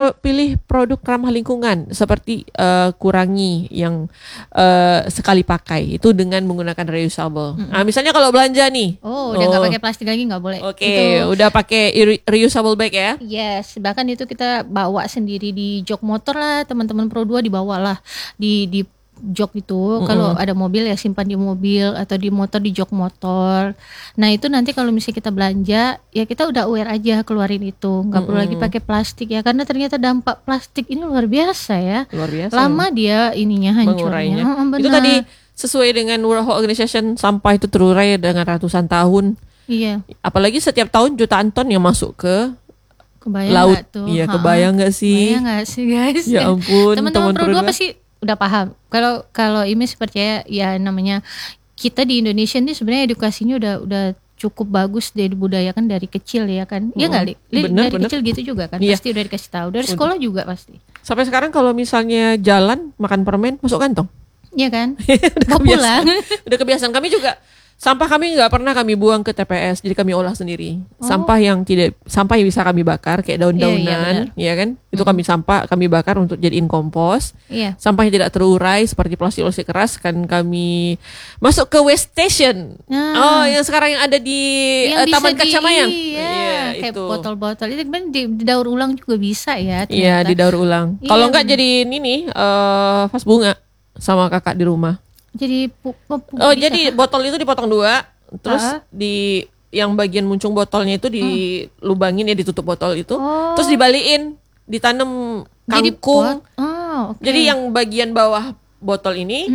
pilih produk ramah lingkungan seperti kurangi yang sekali pakai itu dengan menggunakan reusable. Nah, misalnya kalau belanja nih. Udah nggak pakai plastik lagi, nggak boleh. Oke, udah pakai reusable bag ya? Yes, bahkan itu kita bawa sendiri di jok motor lah, teman-teman Pro 2 dibawa lah di jok itu. Kalau ada mobil ya simpan di mobil atau di motor di jok motor. Nah itu nanti kalau misalnya kita belanja ya kita udah aware aja keluarin itu, nggak perlu lagi pakai plastik ya, karena ternyata dampak plastik ini luar biasa ya. Luar biasa. Lama dia ininya hancurnya. Itu tadi sesuai dengan World Health Organization, sampah itu terurai dengan ratusan tahun. Iya. Apalagi setiap tahun jutaan ton yang masuk ke kebayang laut. Tuh? Iya, kebayang nggak sih? Kebayang nggak sih guys? Ya ampun. Teman-teman Pro 2 pasti udah paham. Kalau Imes percaya ya namanya kita di Indonesia ini sebenarnya edukasinya udah cukup bagus dari dibudayakan dari kecil ya kan. Iya nggak Li? Dari kecil gitu juga kan. Iya. Pasti udah dikasih tahu. Dari sekolah juga pasti. Sampai sekarang kalau misalnya jalan makan permen masuk kantong. Iya kan? Udah kebiasaan. Udah kebiasaan. Kami juga sampah kami nggak pernah kami buang ke TPS, jadi kami olah sendiri. Sampah yang bisa kami bakar kayak daun-daunan, ya kan? Itu kami bakar untuk jadiin kompos. Iya. Sampah yang tidak terurai seperti plastik keras kan kami masuk ke waste station. Yang sekarang yang ada di Taman Kacamayang. Iya, kayak botol-botol itu kan didaur ulang juga bisa ya. Ternyata. Iya, didaur ulang. Kalau nggak jadi ini vas bunga sama kakak di rumah. Jadi jadi botol itu dipotong 2, terus di yang bagian muncung botolnya itu dilubangin ya, ditutup botol itu, terus dibalikin, ditanam kangkung. Jadi yang bagian bawah botol ini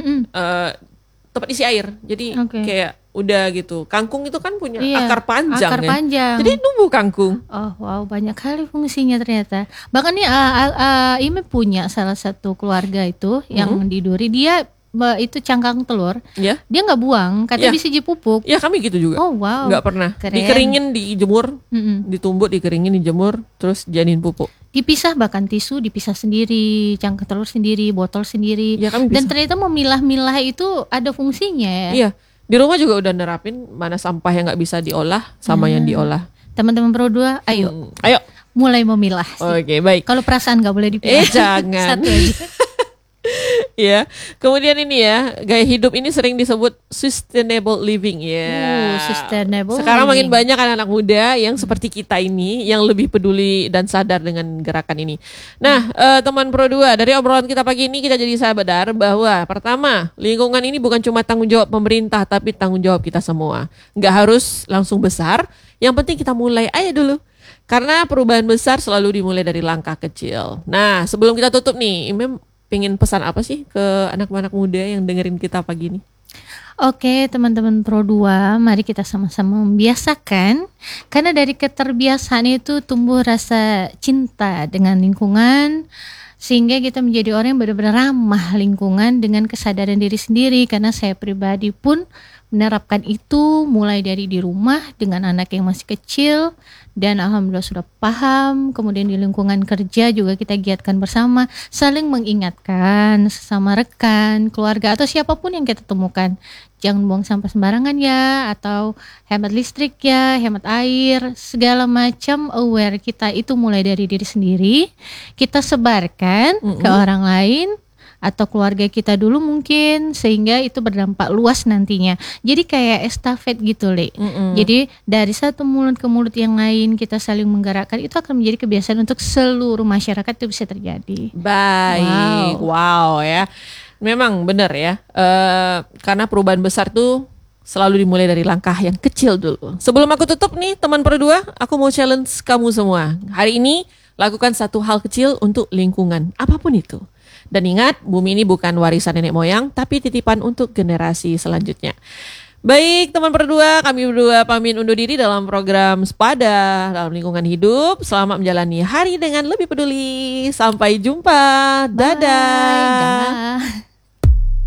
tempat isi air. Jadi kayak udah gitu. Kangkung itu kan punya akar panjang. Jadi tumbuh kangkung. Oh wow, banyak kali fungsinya ternyata. Bahkan nih Ime punya salah satu keluarga itu yang di Duri, dia itu cangkang telur, dia nggak buang, katanya bisa dipupuk. Ya kami gitu juga. Oh wow. Nggak pernah. Keren. Dikeringin, dijemur, ditumbuk, dikeringin, dijemur, terus jadiin pupuk. Dipisah, bahkan tisu dipisah sendiri, cangkang telur sendiri, botol sendiri. Ya, kami bisa. Dan ternyata memilah-milah itu ada fungsinya ya. Iya. Di rumah juga udah nerapin mana sampah yang nggak bisa diolah sama yang diolah. Teman-teman Pro 2, ayo mulai memilah. Oke, baik. Kalau perasaan nggak boleh dipilah. Jangan. Satu aja. Ya, kemudian ini ya, gaya hidup ini sering disebut sustainable living ya. Sustainable. Sekarang makin banyak anak-anak muda yang seperti kita ini yang lebih peduli dan sadar dengan gerakan ini. Nah, teman Pro 2, dari obrolan kita pagi ini kita jadi sadar bahwa pertama, lingkungan ini bukan cuma tanggung jawab pemerintah tapi tanggung jawab kita semua. Nggak harus langsung besar, yang penting kita mulai aja dulu. Karena perubahan besar selalu dimulai dari langkah kecil. Nah, sebelum kita tutup nih, Imam pengen pesan apa sih ke anak-anak muda yang dengerin kita pagi ini? Oke, teman-teman Pro 2, mari kita sama-sama membiasakan, karena dari keterbiasaan itu tumbuh rasa cinta dengan lingkungan, sehingga kita menjadi orang yang benar-benar ramah lingkungan dengan kesadaran diri sendiri. Karena saya pribadi pun menerapkan itu mulai dari di rumah dengan anak yang masih kecil, dan alhamdulillah sudah paham. Kemudian di lingkungan kerja juga kita giatkan bersama, saling mengingatkan sesama rekan, keluarga atau siapapun yang kita temukan. Jangan buang sampah sembarangan ya, atau hemat listrik ya, hemat air, segala macam aware kita itu mulai dari diri sendiri. Kita sebarkan ke orang lain atau keluarga kita dulu mungkin, sehingga itu berdampak luas nantinya. Jadi kayak estafet gitu, Le. Jadi dari satu mulut ke mulut yang lain kita saling menggerakkan, itu akan menjadi kebiasaan untuk seluruh masyarakat, itu bisa terjadi. Baik, wow ya. Memang benar ya. Karena perubahan besar tuh selalu dimulai dari langkah yang kecil dulu. Sebelum aku tutup nih, teman Pro 2, aku mau challenge kamu semua. Hari ini lakukan satu hal kecil untuk lingkungan, apapun itu. Dan ingat, bumi ini bukan warisan nenek moyang, tapi titipan untuk generasi selanjutnya. Baik, teman Pro 2, kami berdua pamit undur diri dalam program Sepada dalam Lingkungan Hidup. Selamat menjalani hari dengan lebih peduli. Sampai jumpa. Dadah. Dadah.